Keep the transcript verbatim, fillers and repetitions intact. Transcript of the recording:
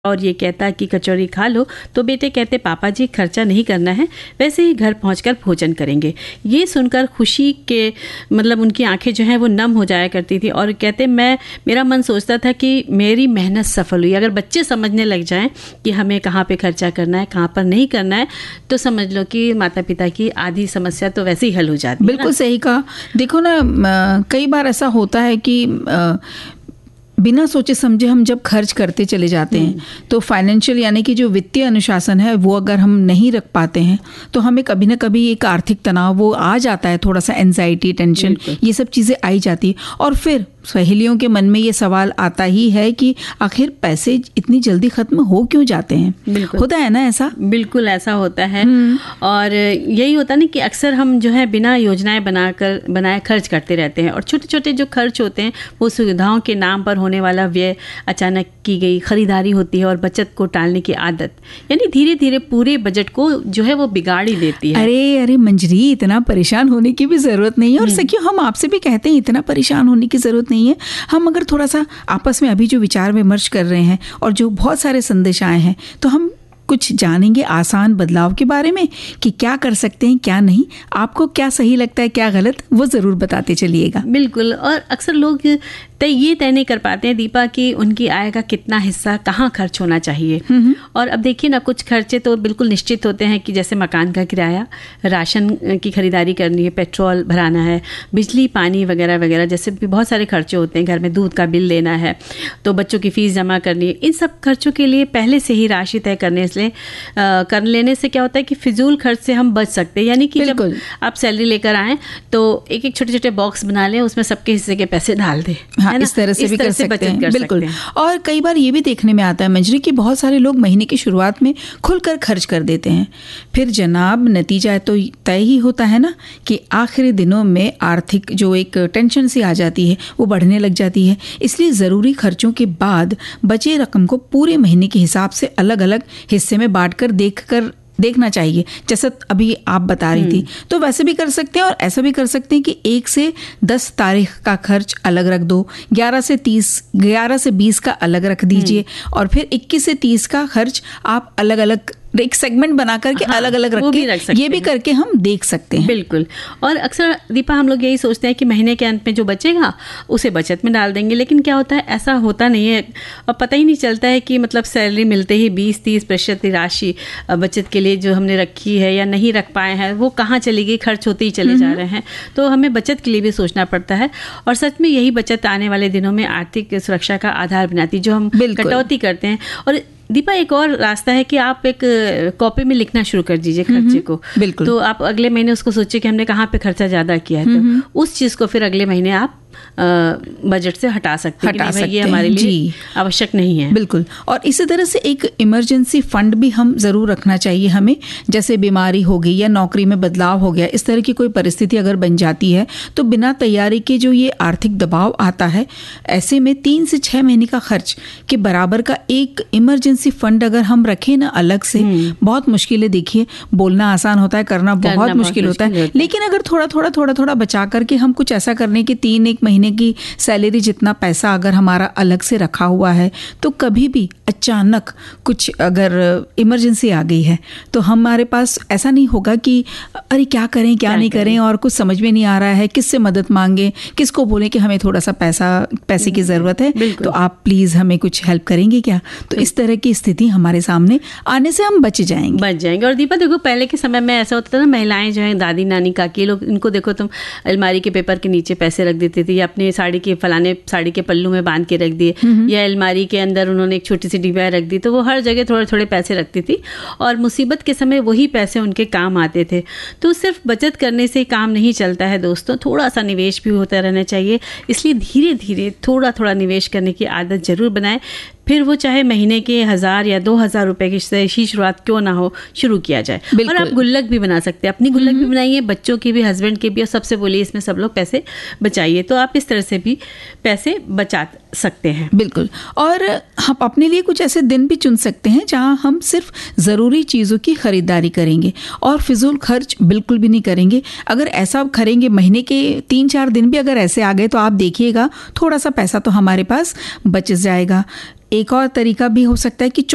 और ये कहता कि कचौरी खा लो, तो बेटे कहते पापा जी खर्चा नहीं करना है, वैसे ही घर पहुंचकर भोजन करेंगे। ये सुनकर खुशी के मतलब उनकी आंखें जो हैं वो नम हो जाया करती थी और कहते मैं मेरा मन सोचता था कि मेरी मेहनत सफल हुई। अगर बच्चे समझने लग जाएं कि हमें कहाँ पे खर्चा करना है, कहाँ पर नहीं करना है, तो समझ लो कि माता पिता की आधी समस्या तो वैसे ही हल हो जाती है। बिल्कुल सही कहा। देखो ना, कई बार ऐसा होता है कि आ, बिना सोचे समझे हम जब खर्च करते चले जाते हैं तो फाइनेंशियल यानी कि जो वित्तीय अनुशासन है वो अगर हम नहीं रख पाते हैं तो हमें कभी ना कभी एक आर्थिक तनाव वो आ जाता है, थोड़ा सा एंजाइटी, टेंशन, ये सब चीज़ें आई जाती है। और फिर सहेलियों के मन में ये सवाल आता ही है कि आखिर पैसे इतनी जल्दी खत्म हो क्यों जाते हैं। होता है ना ऐसा? बिल्कुल ऐसा होता है। और यही होता ना कि अक्सर हम जो है बिना योजनाएं बनाकर बनाए खर्च करते रहते हैं और छोटे छोटे जो खर्च होते हैं वो सुविधाओं के नाम पर होने वाला व्यय, अचानक की गई खरीदारी होती है और बचत को टालने की आदत, यानी धीरे धीरे पूरे बजट को जो है वो बिगाड़ ही देती है। अरे अरे मंजरी, इतना परेशान होने की भी जरूरत नहीं है। और सखियों, हम आपसे भी कहते हैं इतना परेशान होने की जरूरत नहीं है। हम अगर थोड़ा सा आपस में अभी जो विचार विमर्श कर रहे हैं और जो बहुत सारे संदेश आए हैं, तो हम कुछ जानेंगे आसान बदलाव के बारे में कि क्या कर सकते हैं, क्या नहीं। आपको क्या सही लगता है, क्या गलत, वो जरूर बताते चलिएगा। बिल्कुल। और अक्सर लोग तय ये तय नहीं कर पाते हैं दीपा कि उनकी आय का कितना हिस्सा कहाँ खर्च होना चाहिए। और अब देखिए ना, कुछ खर्चे तो बिल्कुल निश्चित होते हैं कि जैसे मकान का किराया, राशन की खरीदारी करनी है, पेट्रोल भराना है, बिजली पानी वगैरह वगैरह, जैसे भी बहुत सारे खर्चे होते हैं। घर में दूध का बिल लेना है, तो बच्चों की फीस जमा करनी है। इन सब खर्चों के लिए पहले से ही राशि तय करने से आ, कर लेने से क्या होता है कि फिजूल खर्च से हम बच सकते हैं। यानी कि जब आप सैलरी लेकर आएं तो एक एक छोटे छोटे बॉक्स बना लें, उसमें सबके हिस्से के पैसे डाल दें। हाँ, इस तरह से इस भी तरह कर से सकते हैं। बिल्कुल। और कई बार ये भी देखने में आता है मंजरी कि बहुत सारे लोग महीने की शुरुआत में खुलकर खर्च कर देते हैं, फिर जनाब नतीजा तो तय ही होता है ना कि आखिरी दिनों में आर्थिक जो एक टेंशन सी आ जाती है वो बढ़ने लग जाती है। इसलिए ज़रूरी खर्चों के बाद बचे रकम को पूरे महीने के हिसाब से अलग अलग हिस्से में बांटकर देखकर देखना चाहिए, जैसा अभी आप बता रही थी। तो वैसे भी कर सकते हैं और ऐसा भी कर सकते हैं कि एक से दस तारीख का खर्च अलग रख दो, ग्यारह से तीस ग्यारह से बीस का अलग रख दीजिए और फिर इक्कीस से तीस का खर्च आप अलग अलग एक सेगमेंट बना करके हाँ, अलग अलग रख के रख ये भी करके हम देख सकते हैं। बिल्कुल। और अक्सर दीपा हम लोग यही सोचते हैं कि महीने के अंत में जो बचेगा उसे बचत में डाल देंगे, लेकिन क्या होता है ऐसा होता नहीं है। और पता ही नहीं चलता है कि मतलब सैलरी मिलते ही बीस तीस प्रतिशत राशि बचत के लिए जो हमने रखी है या नहीं रख पाए हैं वो कहाँ चली गई, खर्च होते ही चले जा रहे हैं। तो हमें बचत के लिए भी सोचना पड़ता है और सच में यही बचत आने वाले दिनों में आर्थिक सुरक्षा का आधार बनाती, जो हम कटौती करते हैं। और दीपा एक और रास्ता है कि आप एक कॉपी में लिखना शुरू कर दीजिए खर्चे को। बिल्कुल। तो आप अगले महीने उसको सोचिए कि हमने कहाँ पे खर्चा ज्यादा किया है, तो उस चीज को फिर अगले महीने आप बजट से हटा सकते हैं, हटा सकते ये हमारे लिए आवश्यक नहीं है। बिल्कुल। और इसी तरह से एक इमरजेंसी फंड भी हम जरूर रखना चाहिए हमें, जैसे बीमारी हो गई या नौकरी में बदलाव हो गया, इस तरह की कोई परिस्थिति अगर बन जाती है तो बिना तैयारी के जो ये आर्थिक दबाव आता है, ऐसे में तीन से छह महीने का खर्च के बराबर का एक इमरजेंसी फंड अगर हम रखें ना अलग से, बहुत मुश्किल है। देखिए, बोलना आसान होता है, करना बहुत मुश्किल होता है, लेकिन अगर थोड़ा थोड़ा थोड़ा थोड़ा बचा करके हम कुछ ऐसा करने की तीन एक महीने की सैलरी जितना पैसा अगर हमारा अलग से रखा हुआ है, तो कभी भी अचानक कुछ अगर इमरजेंसी आ गई है तो हमारे पास ऐसा नहीं होगा कि अरे क्या करें क्या, क्या नहीं करें, करें और कुछ समझ में नहीं आ रहा है, किससे मदद मांगे, किसको बोले कि हमें थोड़ा सा पैसा पैसे की ज़रूरत है, तो आप प्लीज़ हमें कुछ हेल्प करेंगे क्या। तो इस तरह की स्थिति हमारे सामने आने से हम बच जाएंगे बच जाएंगे और दीपा देखो, पहले के समय में ऐसा होता था ना, महिलाएं जो है दादी नानी काकी लोग, इनको देखो तुम अलमारी के पेपर के नीचे पैसे रख देती थी या अपने साड़ी के फलाने साड़ी के पल्लू में बांध के रख दिए, या अलमारी के अंदर उन्होंने एक छोटी सी डिब्बा रख दी, तो वो हर जगह थोड़े थोड़े पैसे रखती थी और मुसीबत के समय वही पैसे उनके काम आते थे। तो सिर्फ बचत करने से काम नहीं चलता है दोस्तों, थोड़ा सा निवेश भी होता रहना चाहिए। इसलिए धीरे धीरे थोड़ा थोड़ा निवेश करने की आदत जरूर बनाएं, फिर वो चाहे महीने के हजार या दो हजार रुपए की ही शुरुआत क्यों ना हो, शुरू किया जाए। और आप गुल्लक भी बना सकते हैं, अपनी गुल्लक भी बनाइए, बच्चों की भी, हस्बैंड की भी, और सबसे बोलिए इसमें सब लोग पैसे बचाइए। तो आप इस तरह से भी पैसे बचा सकते हैं। बिल्कुल। और हम अपने लिए कुछ ऐसे दिन भी चुन सकते हैं जहां हम सिर्फ ज़रूरी चीज़ों की खरीदारी करेंगे और फिजूल खर्च बिल्कुल भी नहीं करेंगे। अगर ऐसा करेंगे, महीने के तीन चार दिन भी अगर ऐसे आ गए, तो आप देखिएगा थोड़ा सा पैसा तो हमारे पास बच जाएगा। एक और तरीका भी हो सकता है कि